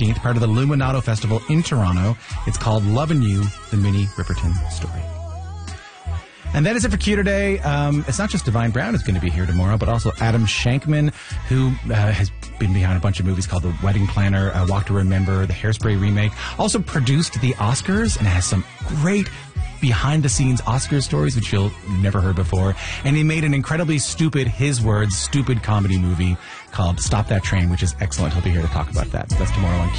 15th, part of the Luminato Festival in Toronto. It's called Lovin' You, the Minnie Riperton story. And that is it for Q today. It's not just Divine Brown who's going to be here tomorrow, but also Adam Shankman, who has been behind a bunch of movies called The Wedding Planner, Walk to Remember, the Hairspray remake. Also produced the Oscars and has some great behind-the-scenes Oscar stories, which you'll never heard before. And he made an incredibly stupid, his words, stupid comedy movie called Stop That Train, which is excellent. He'll be here to talk about that. So that's tomorrow on Q.